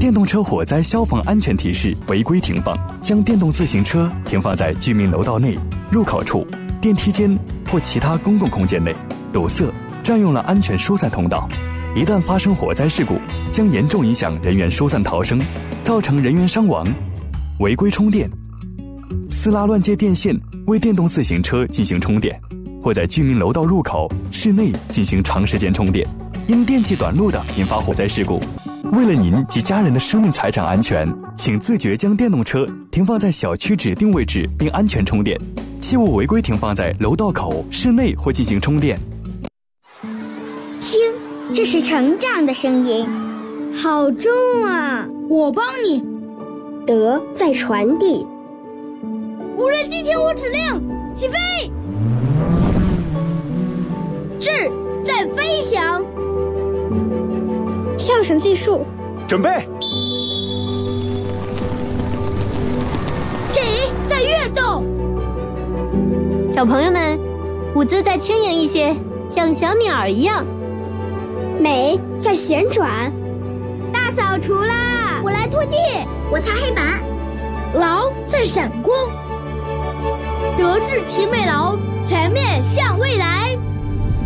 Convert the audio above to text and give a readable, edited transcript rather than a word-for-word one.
电动车火灾消防安全提示：违规停放，将电动自行车停放在居民楼道内、入口处、电梯间或其他公共空间内，堵塞、占用了安全疏散通道。一旦发生火灾事故，将严重影响人员疏散逃生，造成人员伤亡。违规充电，私拉乱接电线为电动自行车进行充电，或在居民楼道入口、室内进行长时间充电，因电器短路的引发火灾事故。为了您及家人的生命财产安全，请自觉将电动车停放在小区指定位置并安全充电，切勿违规停放在楼道口、室内或进行充电。 听，这是成长的声音，好重啊！ 我帮你。 德在传递。 无人机听我指令，起飞！智在飞翔。 跳绳技术， 准备。 体在跃动。 小朋友们，舞姿再轻盈一些，像小鸟一样。 美在旋转。 大扫除啦！我来拖地， 我擦黑板。 劳在闪光。德智体美劳，全面向未来。